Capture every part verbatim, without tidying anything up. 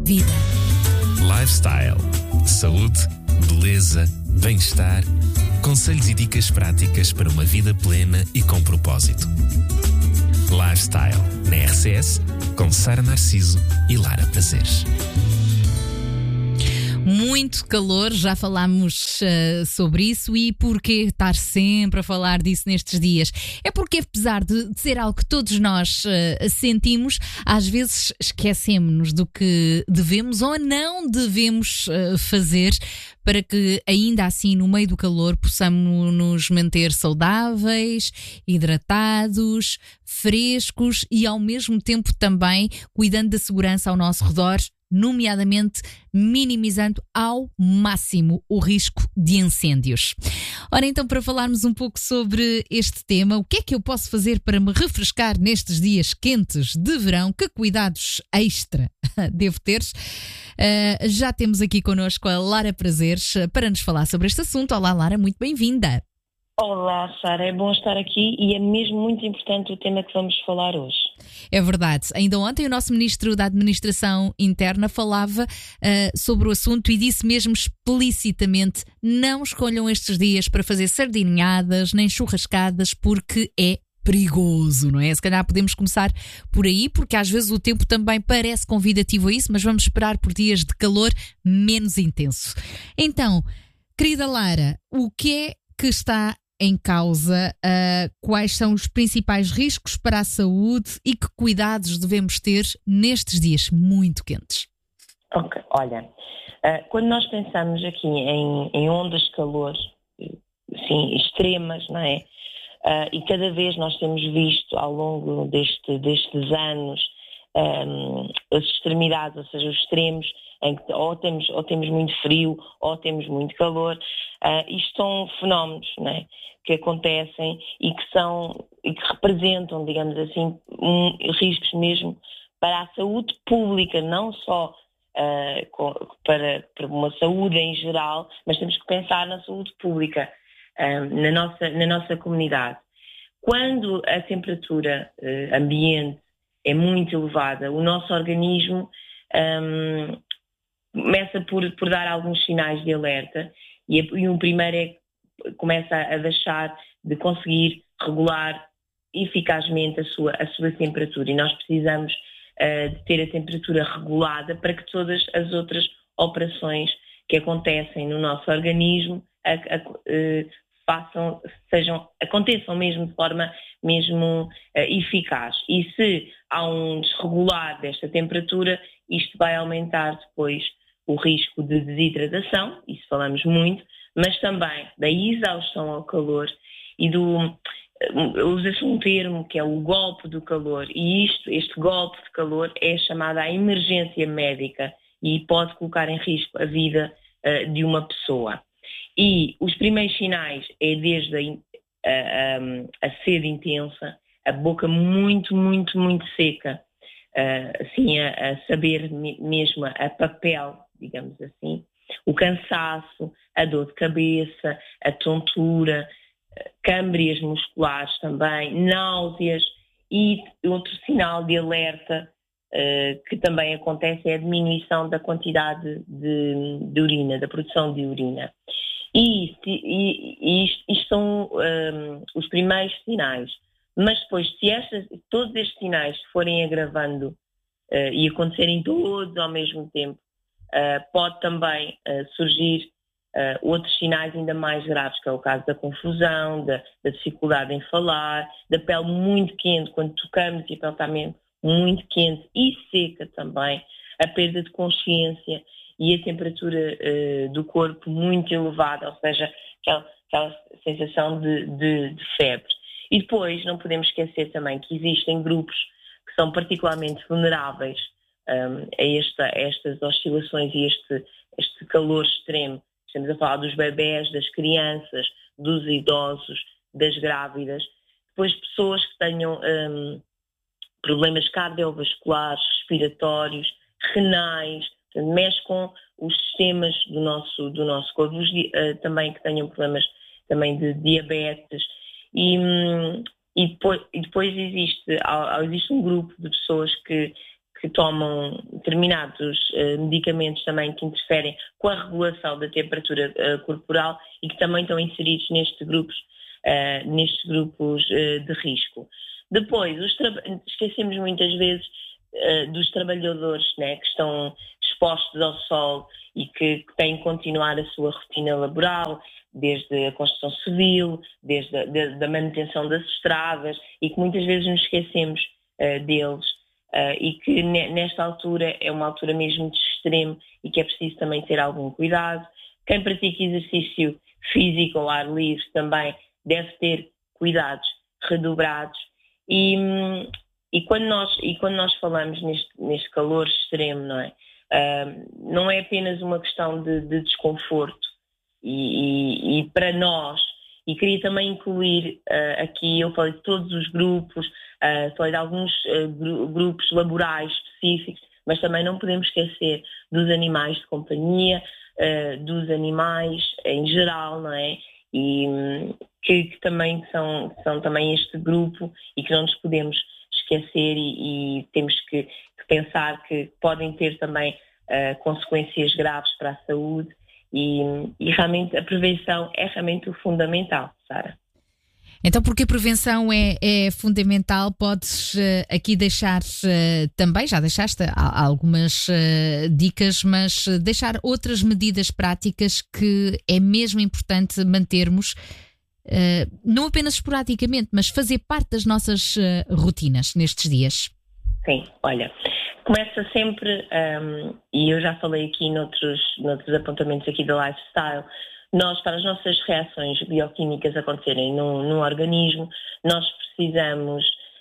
Vida. Lifestyle. Saúde, beleza, bem-estar. Conselhos e dicas práticas para uma vida plena e com propósito. Lifestyle. Na R C S, com Sara Narciso e Lara Prazeres. Muito calor, já falámos uh, sobre isso. E porquê estar sempre a falar disso nestes dias? É porque, apesar de, de ser algo que todos nós uh, sentimos, às vezes esquecemos-nos do que devemos ou não devemos uh, fazer para que, ainda assim, no meio do calor, possamos nos manter saudáveis, hidratados, frescos e, ao mesmo tempo, também cuidando da segurança ao nosso redor, nomeadamente minimizando ao máximo o risco de incêndios. Ora, então, para falarmos um pouco sobre este tema, o que é que eu posso fazer para me refrescar nestes dias quentes de verão? Que cuidados extra devo ter? Uh, já temos aqui connosco a Lara Prazeres para nos falar sobre este assunto. Olá, Lara, muito bem-vinda. Olá, Sara, é bom estar aqui e é mesmo muito importante o tema que vamos falar hoje. É verdade. Ainda ontem o nosso Ministro da Administração Interna falava uh, sobre o assunto e disse mesmo explicitamente: não escolham estes dias para fazer sardinhadas nem churrascadas porque é perigoso, não é? Se calhar podemos começar por aí, porque às vezes o tempo também parece convidativo a isso, mas vamos esperar por dias de calor menos intenso. Então, querida Lara, o que é que está em causa? Uh, quais são os principais riscos para a saúde e que cuidados devemos ter nestes dias muito quentes? Ok, olha, uh, quando nós pensamos aqui em, em ondas de calor, sim, extremas, não é? Uh, e cada vez nós temos visto ao longo deste, destes anos um, as extremidades, ou seja, os extremos, em que ou temos, ou temos muito frio ou temos muito calor. Uh, isto são fenómenos, não é, que acontecem e que são e que representam, digamos assim, um, riscos mesmo para a saúde pública, não só uh, com, para, para uma saúde em geral, mas temos que pensar na saúde pública, uh, na, nossa, na nossa comunidade. Quando a temperatura uh, ambiente é muito elevada, o nosso organismo um, começa por, por dar alguns sinais de alerta e, e o primeiro é que começa a deixar de conseguir regular eficazmente a sua, a sua temperatura, e nós precisamos uh, de ter a temperatura regulada para que todas as outras operações que acontecem no nosso organismo a, a, uh, façam, sejam, aconteçam mesmo de forma mesmo uh, eficaz. E se há um desregular desta temperatura, isto vai aumentar depois o risco de desidratação, isso falamos muito, mas também da exaustão ao calor e do... usa-se um termo que é o golpe do calor, e isto, este golpe de calor é chamada a emergência médica e pode colocar em risco a vida uh, de uma pessoa. E os primeiros sinais é desde a, a, a sede intensa, a boca muito, muito, muito seca, uh, assim a, a saber mesmo a papel, digamos assim, o cansaço, a dor de cabeça, a tontura, câmbrias musculares também, náuseas, e outro sinal de alerta uh, que também acontece é a diminuição da quantidade de, de urina, da produção de urina. E, e, e isto, isto são um, os primeiros sinais. Mas depois, se estas, todos estes sinais forem agravando uh, e acontecerem todos ao mesmo tempo, Uh, pode também uh, surgir uh, outros sinais ainda mais graves, que é o caso da confusão, da, da dificuldade em falar, da pele muito quente, quando tocamos e a pele está mesmo muito quente e seca também, a perda de consciência e a temperatura uh, do corpo muito elevada, ou seja, aquela, aquela sensação de, de, de febre. E depois não podemos esquecer também que existem grupos que são particularmente vulneráveis Um, a, esta, a estas oscilações e este, este calor extremo. Estamos a falar dos bebés, das crianças, dos idosos, das grávidas. Depois pessoas que tenham um, problemas cardiovasculares, respiratórios, renais, portanto, mexe com os sistemas do nosso, do nosso corpo, os, uh, também que tenham problemas também de diabetes. E, um, e, depois, e depois existe, existe um grupo de pessoas que que tomam determinados uh, medicamentos também que interferem com a regulação da temperatura uh, corporal e que também estão inseridos nestes grupos, uh, nestes grupos uh, de risco. Depois, os tra- esquecemos muitas vezes uh, dos trabalhadores, né, que estão expostos ao sol e que, que têm que continuar a sua rotina laboral, desde a construção civil, desde a de, da manutenção das estradas, e que muitas vezes nos esquecemos uh, deles, uh, e que ne, nesta altura é uma altura mesmo de extremo e que é preciso também ter algum cuidado. Quem pratica exercício físico ao ar livre também deve ter cuidados redobrados. E, e, quando, nós, e quando nós falamos neste, neste calor extremo, não é? Uh, não é apenas uma questão de, de desconforto. E, e, e para nós, e queria também incluir uh, aqui, eu falei de todos os grupos, uh, falei de alguns uh, gru- grupos laborais específicos, mas também não podemos esquecer dos animais de companhia, uh, dos animais em geral, não é? E um, que, que também são, são também este grupo e que não nos podemos esquecer e, e temos que, que pensar que podem ter também uh, consequências graves para a saúde. E, e realmente a prevenção é realmente o fundamental, Sara. Então, porque a prevenção é, é fundamental, podes uh, aqui deixar uh, também, já deixaste algumas uh, dicas, mas uh, deixar outras medidas práticas que é mesmo importante mantermos, uh, não apenas esporadicamente, mas fazer parte das nossas uh, rotinas nestes dias. Sim, olha... Começa sempre, um, e eu já falei aqui noutros, noutros apontamentos aqui do lifestyle, nós, para as nossas reações bioquímicas acontecerem no, no organismo, nós precisamos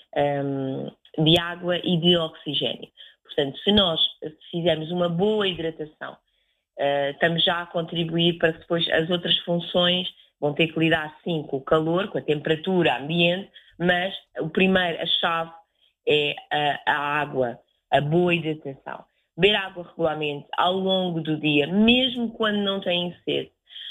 um, de água e de oxigênio. Portanto, se nós fizermos uma boa hidratação, uh, estamos já a contribuir para que depois as outras funções vão ter que lidar sim com o calor, com a temperatura ambiente, mas o primeiro, a chave é a, a água. A boa hidratação. Beber água regularmente ao longo do dia, mesmo quando não têm sede.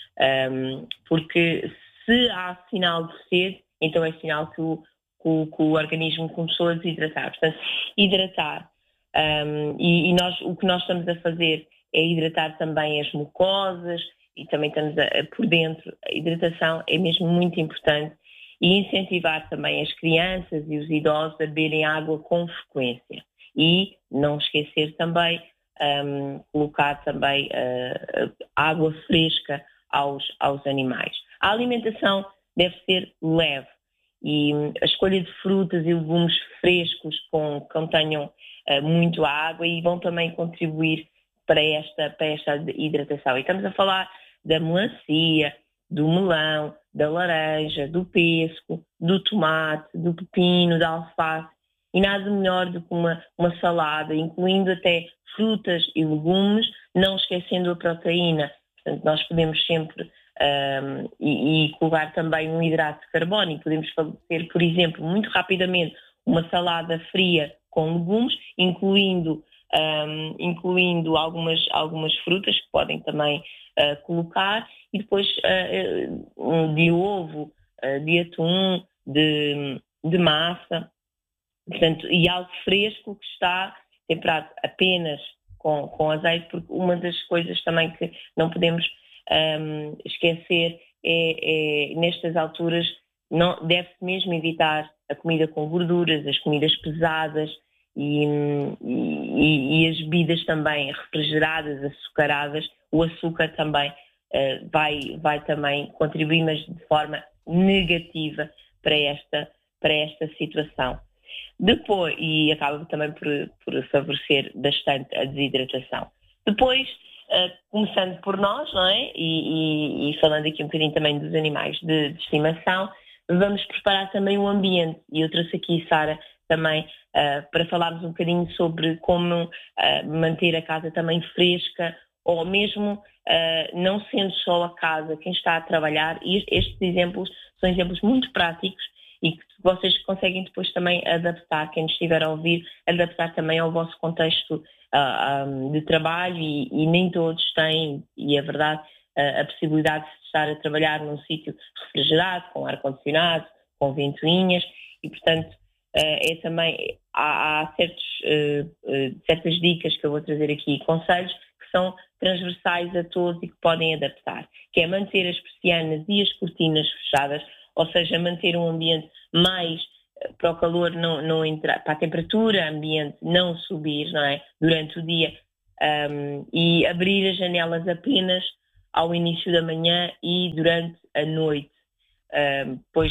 Um, porque se há sinal de sede, então é sinal que o, que o, que o organismo começou a desidratar. Portanto, hidratar. Um, e e nós, o que nós estamos a fazer é hidratar também as mucosas e também estamos a, a, por dentro. A hidratação é mesmo muito importante e incentivar também as crianças e os idosos a beberem água com frequência. E não esquecer também, um, colocar também uh, água fresca aos, aos animais. A alimentação deve ser leve e a escolha de frutas e legumes frescos com, que contenham uh, muito água e vão também contribuir para esta, para esta hidratação. E estamos a falar da melancia, do melão, da laranja, do pêssego, do tomate, do pepino, da alface. E nada melhor do que uma, uma salada, incluindo até frutas e legumes, não esquecendo a proteína. Portanto, nós podemos sempre, um, e, e colocar também um hidrato de carbono, e podemos fazer, por exemplo, muito rapidamente, uma salada fria com legumes, incluindo, um, incluindo algumas, algumas frutas que podem também uh, colocar, e depois uh, de ovo, uh, de atum, de, de massa. Portanto, e algo fresco que está temperado apenas com, com azeite, porque uma das coisas também que não podemos um, esquecer é, é, nestas alturas, não, deve-se mesmo evitar a comida com gorduras, as comidas pesadas e, e, e as bebidas também refrigeradas, açucaradas. O açúcar também uh, vai, vai também contribuir, mas de forma negativa para esta, para esta situação. Depois, e acaba também por, por favorecer bastante a desidratação. Depois, uh, começando por nós, não é? E, e, e falando aqui um bocadinho também dos animais de, de estimação, vamos preparar também o ambiente. E eu trouxe aqui, Sara, também uh, para falarmos um bocadinho sobre como uh, manter a casa também fresca, ou mesmo uh, não sendo só a casa quem está a trabalhar. E estes exemplos são exemplos muito práticos e que vocês conseguem depois também adaptar, quem estiver a ouvir, adaptar também ao vosso contexto uh, um, de trabalho e, e nem todos têm, e é verdade, uh, a possibilidade de estar a trabalhar num sítio refrigerado, com ar-condicionado, com ventoinhas, e portanto é também, há, há certos, uh, certas dicas que eu vou trazer aqui, conselhos que são transversais a todos e que podem adaptar, que é manter as persianas e as cortinas fechadas, ou seja, manter um ambiente mais para o calor não, não entrar, para a temperatura ambiente não subir, não é? Durante o dia, um, e abrir as janelas apenas ao início da manhã e durante a noite, um, pois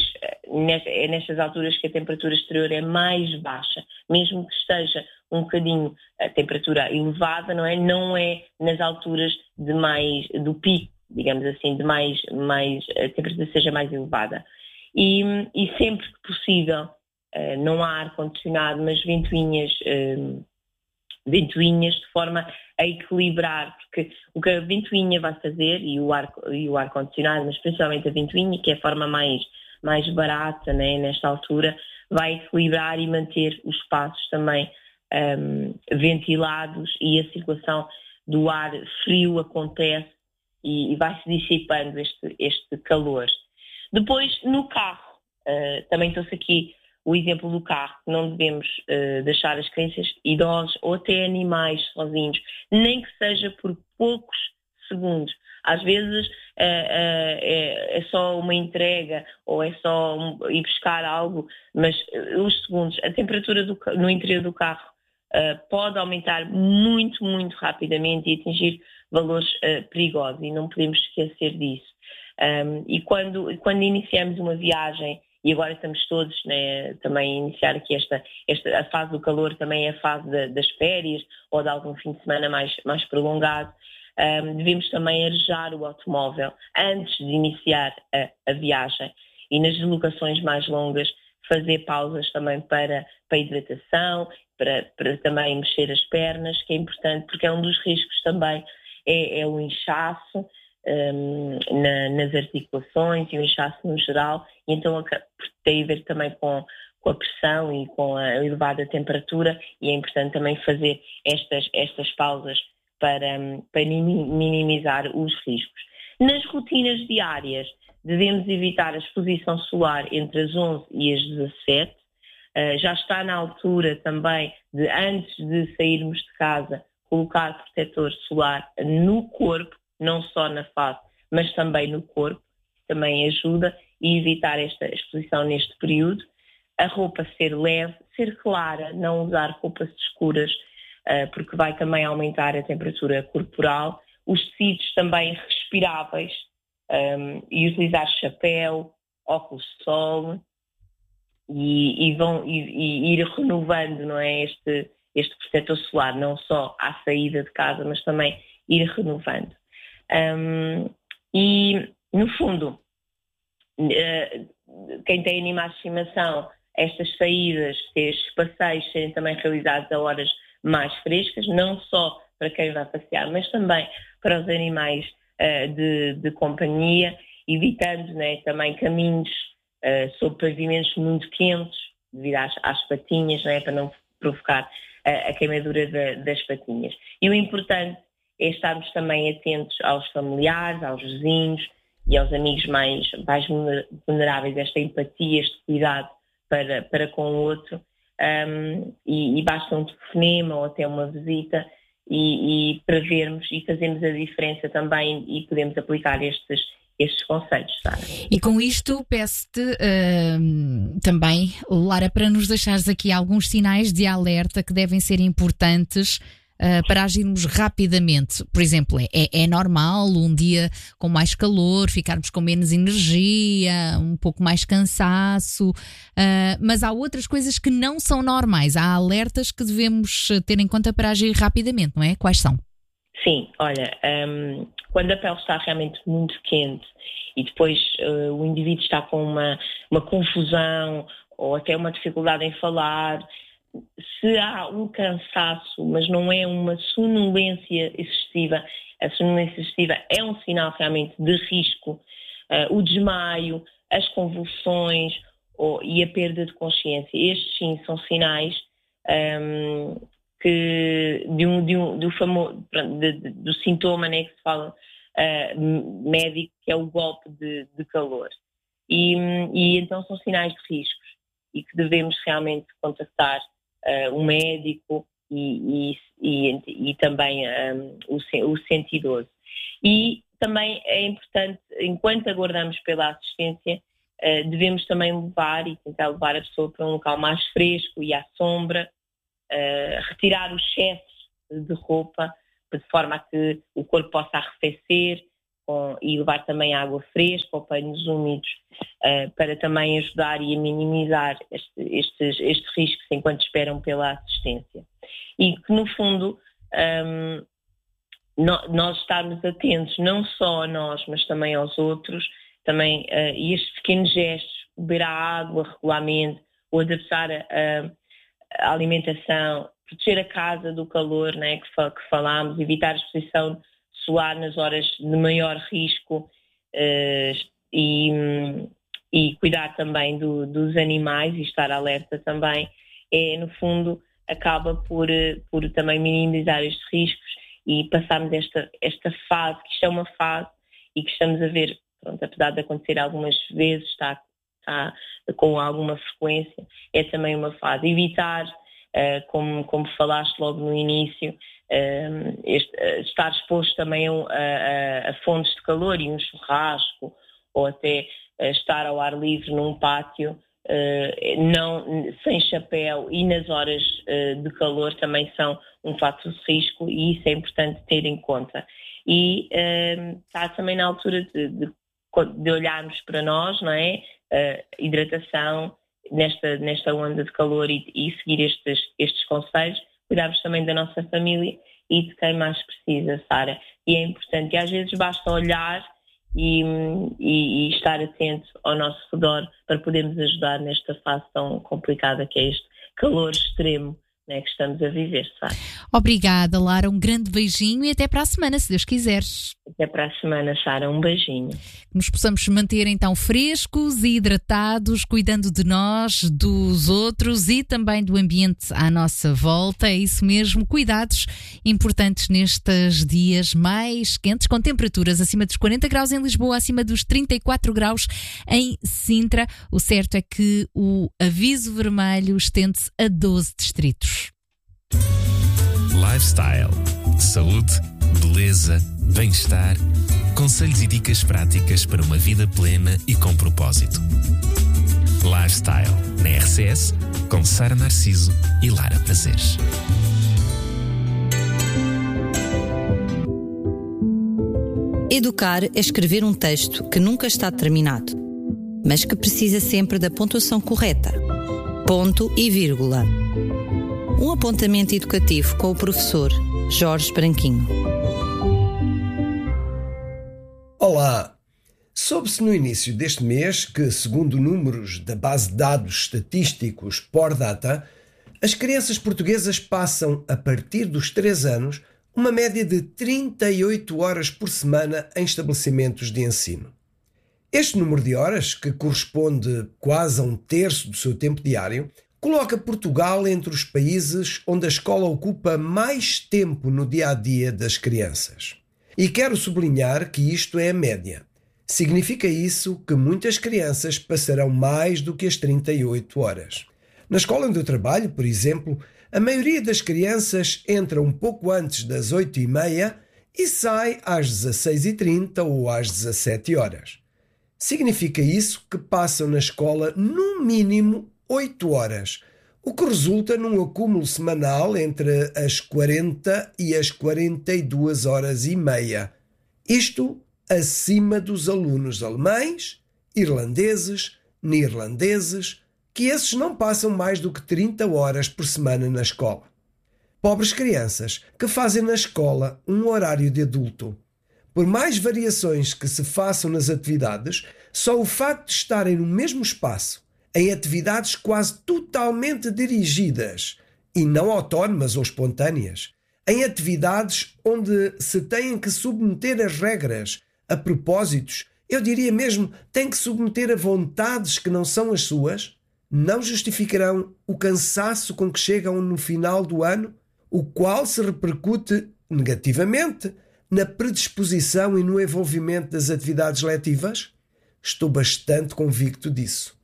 é nestas alturas que a temperatura exterior é mais baixa, mesmo que esteja um bocadinho a temperatura elevada, não é? Não é nas alturas de mais, do pico, digamos assim, de mais, mais a temperatura seja mais elevada. E, e sempre que possível, uh, não há ar-condicionado, mas ventoinhas, uh, ventoinhas de forma a equilibrar, porque o que a ventoinha vai fazer, e o, ar, e o ar-condicionado, mas principalmente a ventoinha, que é a forma mais, mais barata, né, nesta altura, vai equilibrar e manter os espaços também um, ventilados, e a circulação do ar frio acontece e, e vai-se dissipando este, este calor. Depois, no carro, uh, também trouxe aqui o exemplo do carro, que não devemos uh, deixar as crianças, idosos ou até animais sozinhos, nem que seja por poucos segundos. Às vezes uh, uh, é, é só uma entrega ou é só um, ir buscar algo, mas uh, os segundos, a temperatura do, no interior do carro uh, pode aumentar muito, muito rapidamente e atingir valores uh, perigosos, e não podemos esquecer disso. Um, e quando, quando iniciamos uma viagem, e agora estamos todos, né, também a iniciar aqui esta, esta a fase do calor, também é a fase de, das férias ou de algum fim de semana mais, mais prolongado, um, devemos também arejar o automóvel antes de iniciar a, a viagem, e nas deslocações mais longas fazer pausas também para, para hidratação, para, para também mexer as pernas, que é importante, porque é um dos riscos também, é, é o inchaço Um, na, nas articulações e o inchaço no geral, e então tem a ver também com, com a pressão e com a elevada temperatura, e é importante também fazer estas, estas pausas para, para minimizar os riscos. Nas rotinas diárias, devemos evitar a exposição solar entre as onze e as dezassete. Uh, já está na altura também de, antes de sairmos de casa, colocar protetor solar no corpo, não só na face, mas também no corpo, também ajuda, e evitar esta exposição neste período. A roupa ser leve, ser clara, não usar roupas escuras, uh, porque vai também aumentar a temperatura corporal. Os tecidos também respiráveis, um, e utilizar chapéu, óculos de sol, e, e, vão, e, e ir renovando, não é, este, este protetor solar, não só à saída de casa, mas também ir renovando. Um, e, no fundo, uh, quem tem animais de estimação, estas saídas, estes passeios serem também realizados a horas mais frescas, não só para quem vai passear, mas também para os animais uh, de, de companhia, evitando, né, também caminhos uh, sobre pavimentos muito quentes, devido às, às patinhas, né, para não provocar uh, a queimadura de, das patinhas. E o importante é estarmos também atentos aos familiares, aos vizinhos e aos amigos mais, mais vulneráveis, esta empatia, este cuidado para, para com o outro, um, e, e basta um telefonema ou até uma visita, e, e para vermos e fazermos a diferença também, e podemos aplicar estes, estes conselhos, Sara. E com isto peço-te uh, também, Lara, para nos deixares aqui alguns sinais de alerta que devem ser importantes Uh, para agirmos rapidamente. Por exemplo, é, é normal um dia com mais calor, ficarmos com menos energia, um pouco mais cansaço, uh, mas há outras coisas que não são normais. Há alertas que devemos ter em conta para agir rapidamente, não é? Quais são? Sim, olha, um, quando a pele está realmente muito quente e depois uh, o indivíduo está com uma, uma confusão ou até uma dificuldade em falar, se há um cansaço, mas não é uma sonolência excessiva, a sonolência excessiva é um sinal realmente de risco, uh, o desmaio, as convulsões ou, e a perda de consciência, estes sim são sinais um, que, de um, de um, do, famo, de, de, do sintoma, né, que se fala uh, médico, que é o golpe de, de calor. E, e então são sinais de riscos. e que devemos realmente contactar uh, um médico e, e, e, e também um, o, o cento e doze. E também é importante, enquanto aguardamos pela assistência, uh, devemos também levar e tentar levar a pessoa para um local mais fresco e à sombra, uh, retirar o excesso de roupa, de forma a que o corpo possa arrefecer, com, e levar também água fresca ou panos úmidos, uh, para também ajudar e a minimizar este, estes, estes riscos enquanto esperam pela assistência. E que, no fundo, um, no, nós estarmos atentos não só a nós, mas também aos outros, também, uh, e estes pequenos gestos, beber a água regularmente, ou adaptar a, a, a alimentação, proteger a casa do calor, né, que, que falámos, evitar a exposição solar nas horas de maior risco, uh, e, e cuidar também do, dos animais e estar alerta também, é, no fundo, acaba por, por também minimizar estes riscos e passarmos esta, esta fase, que isto é uma fase e que estamos a ver, pronto, apesar de acontecer algumas vezes, está, está com alguma frequência, é também uma fase. Evitar, uh, como, como falaste logo no início, uh, este, uh, estar exposto também a, a, a fontes de calor e um churrasco, ou até uh, estar ao ar livre num pátio, Uh, não, sem chapéu e nas horas uh, de calor também são um fator de risco, e isso é importante ter em conta. E uh, está também na altura de, de, de olharmos para nós, não é? Uh, hidratação nesta, nesta onda de calor e, e seguir estes, estes conselhos, cuidarmos também da nossa família e de quem mais precisa, Sara. E é importante, e às vezes basta olhar E, e, e estar atento ao nosso redor para podermos ajudar nesta fase tão complicada que é este calor extremo, né, que estamos a viver, sabe? Obrigada, Lara, um grande beijinho e até para a semana, se Deus quiseres. Até para a semana, Sara, um beijinho. Que nos possamos manter então frescos e hidratados, cuidando de nós, dos outros e também do ambiente à nossa volta. É isso mesmo, cuidados importantes nestes dias mais quentes, com temperaturas acima dos quarenta graus em Lisboa, acima dos trinta e quatro graus em Sintra. O certo é que o aviso vermelho estende-se a doze distritos. Lifestyle, saúde, beleza, bem-estar, conselhos e dicas práticas para uma vida plena e com propósito. Lifestyle, na R C S, com Sara Narciso e Lara Prazeres. Educar é escrever um texto que nunca está terminado, mas que precisa sempre da pontuação correta. Ponto e vírgula. Um apontamento educativo com o professor Jorge Branquinho. Olá! Soube-se no início deste mês que, segundo números da base de dados estatísticos Pordata, as crianças portuguesas passam, a partir dos três anos, uma média de trinta e oito horas por semana em estabelecimentos de ensino. Este número de horas, que corresponde quase a um terço do seu tempo diário, coloca Portugal entre os países onde a escola ocupa mais tempo no dia-a-dia das crianças. E quero sublinhar que isto é a média. Significa isso que muitas crianças passarão mais do que as trinta e oito horas. Na escola onde eu trabalho, por exemplo, a maioria das crianças entra um pouco antes das oito e meia e sai às dezasseis e trinta ou às dezassete horas. Significa isso que passam na escola no mínimo oito horas, o que resulta num acúmulo semanal entre as quarenta e as quarenta e duas horas e meia. Isto acima dos alunos alemães, irlandeses, neerlandeses, que esses não passam mais do que trinta horas por semana na escola. Pobres crianças que fazem na escola um horário de adulto. Por mais variações que se façam nas atividades, só o facto de estarem no mesmo espaço, em atividades quase totalmente dirigidas e não autónomas ou espontâneas, em atividades onde se têm que submeter as regras, a propósitos, eu diria mesmo, têm que submeter a vontades que não são as suas, não justificarão o cansaço com que chegam no final do ano, o qual se repercute negativamente na predisposição e no envolvimento das atividades letivas? Estou bastante convicto disso.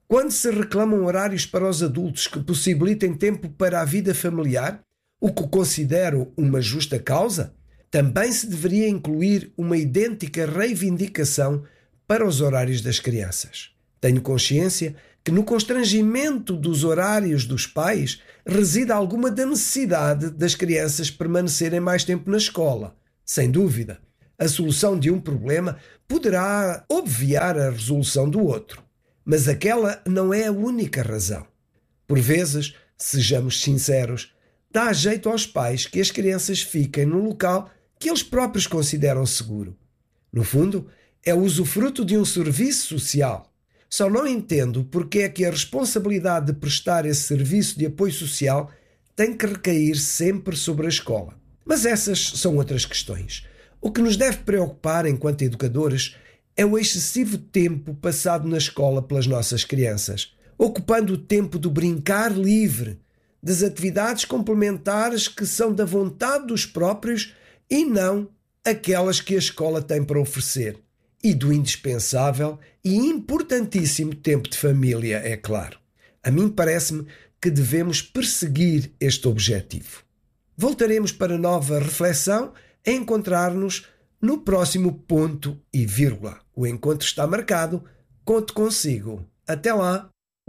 Quando se reclamam horários para os adultos que possibilitem tempo para a vida familiar, o que considero uma justa causa, também se deveria incluir uma idêntica reivindicação para os horários das crianças. Tenho consciência que no constrangimento dos horários dos pais reside alguma da necessidade das crianças permanecerem mais tempo na escola. Sem dúvida, a solução de um problema poderá obviar a resolução do outro, mas aquela não é a única razão. Por vezes, sejamos sinceros, dá jeito aos pais que as crianças fiquem no local que eles próprios consideram seguro. No fundo, é o usufruto de um serviço social. Só não entendo porque é que a responsabilidade de prestar esse serviço de apoio social tem que recair sempre sobre a escola. Mas essas são outras questões. O que nos deve preocupar enquanto educadores é o excessivo tempo passado na escola pelas nossas crianças, ocupando o tempo do brincar livre, das atividades complementares que são da vontade dos próprios e não aquelas que a escola tem para oferecer, e do indispensável e importantíssimo tempo de família, é claro. A mim parece-me que devemos perseguir este objetivo. Voltaremos para nova reflexão a encontrar-nos no próximo ponto e vírgula. O encontro está marcado. Conto consigo. Até lá!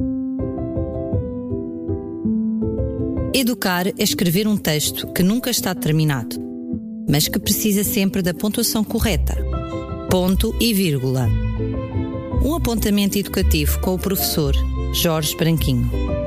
Educar é escrever um texto que nunca está terminado, mas que precisa sempre da pontuação correta. Ponto e vírgula. Um apontamento educativo com o professor Jorge Branquinho.